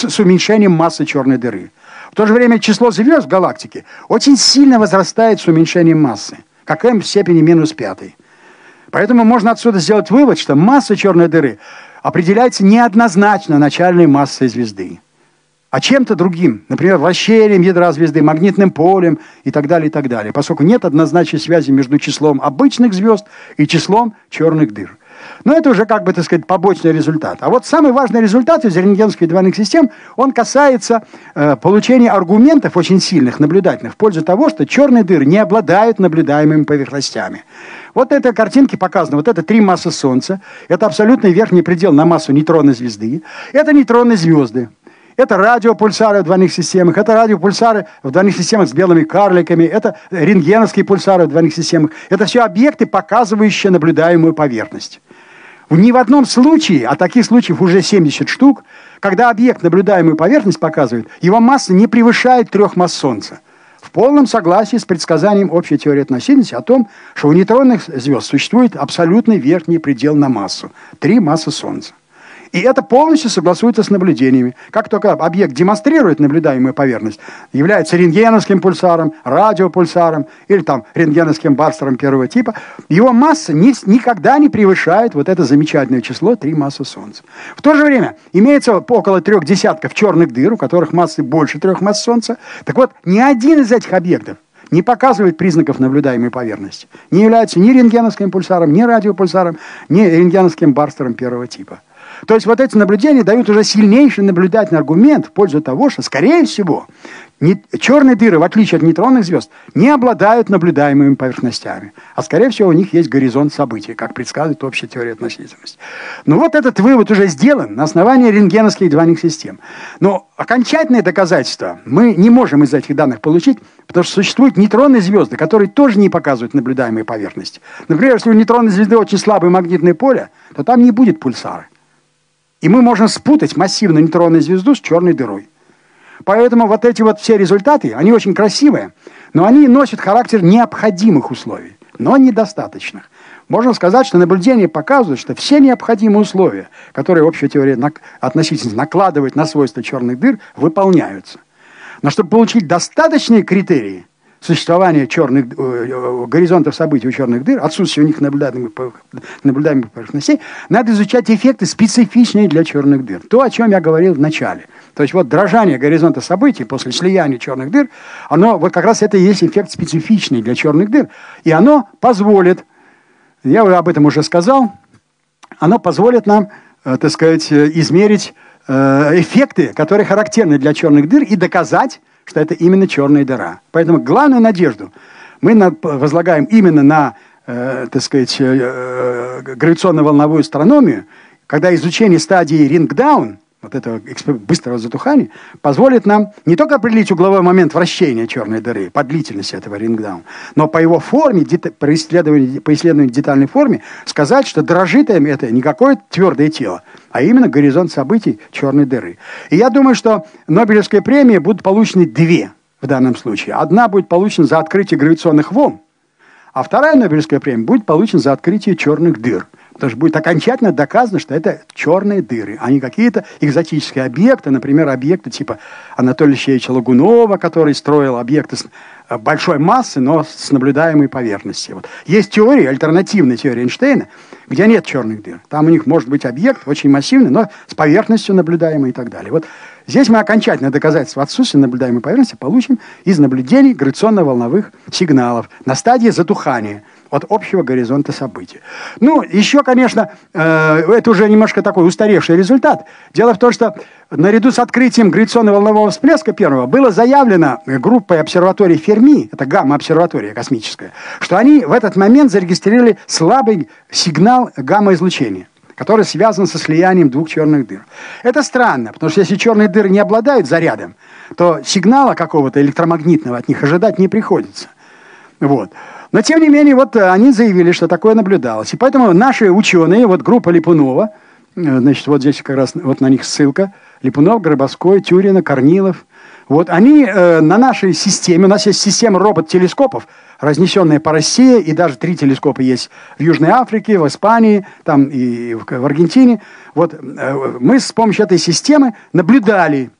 с уменьшением массы черной дыры. В то же время число звезд в галактике очень сильно возрастает с уменьшением массы, как m в степени -5. Поэтому можно отсюда сделать вывод, что масса черной дыры определяется неоднозначно начальной массой звезды, а чем-то другим, например, вращением ядра звезды, магнитным полем и так далее, поскольку нет однозначной связи между числом обычных звезд и числом черных дыр. Но это уже, как бы, так сказать, побочный результат. А вот самый важный результат из рентгеновских двойных систем, он касается получения аргументов очень сильных, наблюдательных, в пользу того, что черные дыры не обладают наблюдаемыми поверхностями. Вот этой картинке показано, вот это 3 массы Солнца, это абсолютный верхний предел на массу нейтронной звезды, это нейтронные звезды. Это радиопульсары в двойных системах, это радиопульсары в двойных системах с белыми карликами, это рентгеновские пульсары в двойных системах. Это все объекты, показывающие наблюдаемую поверхность. Ни в одном случае, а таких случаев уже 70 штук, когда объект наблюдаемую поверхность показывает, его масса не превышает 3 масс Солнца. В полном согласии с предсказанием общей теории относительности о том, что у нейтронных звезд существует абсолютный верхний предел на массу – 3 массы Солнца. И это полностью согласуется с наблюдениями. Как только объект демонстрирует наблюдаемую поверхность, является рентгеновским пульсаром, радиопульсаром или там рентгеновским барстером первого типа, его масса никогда не превышает вот это замечательное число 3 массы Солнца. В то же время имеется около 3 десятков черных дыр, у которых массы больше 3 масс Солнца. Так вот, ни один из этих объектов не показывает признаков наблюдаемой поверхности. Не является ни рентгеновским пульсаром, ни радиопульсаром, ни рентгеновским барстером первого типа. То есть вот эти наблюдения дают уже сильнейший наблюдательный аргумент в пользу того, что, скорее всего, черные дыры, в отличие от нейтронных звезд, не обладают наблюдаемыми поверхностями. А, скорее всего, у них есть горизонт событий, как предсказывает общая теория относительности. Но вот этот вывод уже сделан на основании рентгеновских двойных систем. Но окончательное доказательство мы не можем из этих данных получить, потому что существуют нейтронные звезды, которые тоже не показывают наблюдаемые поверхности. Например, если у нейтронной звезды очень слабое магнитное поле, то там не будет пульсара. И мы можем спутать массивную нейтронную звезду с черной дырой. Поэтому вот эти вот все результаты, они очень красивые, но они носят характер необходимых условий, но недостаточных. Можно сказать, что наблюдения показывают, что все необходимые условия, которые общая теория относительности накладывает на свойства черных дыр, выполняются. Но чтобы получить достаточные критерии существования горизонтов событий у черных дыр, отсутствие у них наблюдаемых поверхностей, надо изучать эффекты, специфичные для черных дыр. То, о чем я говорил в начале. То есть вот дрожание горизонта событий после слияния черных дыр, оно вот как раз это и есть эффект специфичный для черных дыр. И оно позволит, я об этом уже сказал, оно позволит нам, так сказать, измерить эффекты, которые характерны для черных дыр, и доказать, что это именно черная дыра. Поэтому главную надежду мы возлагаем именно на, так сказать, гравитационно-волновую астрономию, когда изучение стадии рингдаун, вот этого быстрого затухания, позволит нам не только определить угловой момент вращения черной дыры по длительности этого рингдауна, но по его форме, по исследованию детальной форме, сказать, что дрожит это не какое-то твердое тело, а именно горизонт событий черной дыры. И я думаю, что Нобелевская премия будут получены 2 в данном случае. Одна будет получена за открытие гравитационных волн, а вторая Нобелевская премия будет получена за открытие черных дыр. Потому что будет окончательно доказано, что это черные дыры, а не какие-то экзотические объекты, например, объекты типа Анатолия Алексеевича Лагунова, который строил объекты с большой массы, но с наблюдаемой поверхностью. Вот. Есть теория, альтернативная теория Эйнштейна, где нет черных дыр. Там у них может быть объект очень массивный, но с поверхностью наблюдаемой и так далее. Вот здесь мы окончательное доказательство отсутствия наблюдаемой поверхности получим из наблюдений гравитационно-волновых сигналов на стадии затухания от общего горизонта событий. Ну, еще, конечно, это уже немножко такой устаревший результат. Дело в том, что наряду с открытием гравитационно-волнового всплеска первого было заявлено группой обсерваторий Ферми, это гамма-обсерватория космическая, что они в этот момент зарегистрировали слабый сигнал гамма-излучения, который связан со слиянием 2 черных дыр. Это странно, потому что если черные дыры не обладают зарядом, то сигнала какого-то электромагнитного от них ожидать не приходится. Вот. Но, тем не менее, вот они заявили, что такое наблюдалось. И поэтому наши ученые, вот группа Липунова, значит, вот здесь как раз вот на них ссылка, Липунов, Гробовской, Тюрина, Корнилов. Вот они на нашей системе, у нас есть система робот-телескопов, разнесенная по России, и даже 3 телескопа есть в Южной Африке, в Испании, там и в Аргентине. Вот мы с помощью этой системы наблюдали